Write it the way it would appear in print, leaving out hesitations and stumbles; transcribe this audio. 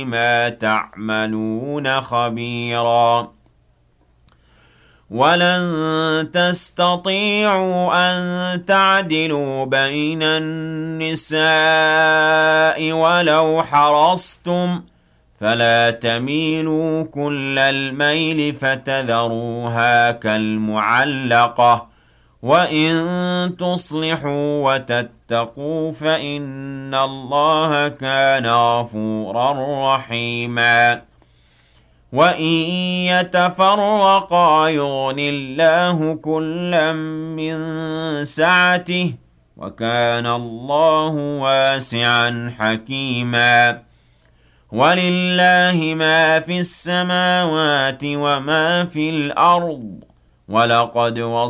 بما تعملون خبيرا ولن تستطيعوا أن تعدلوا بين النساء ولو حرصتم فلا تميلوا كل الميل فتذروها كالمعلقة وإن تصلحوا وتتقوا فإن الله كان غفورا رحيما وإن يتفرقا يغن الله كلا من سعته وكان الله واسعا حكيما ولله ما في السماوات وما في الأرض ولقد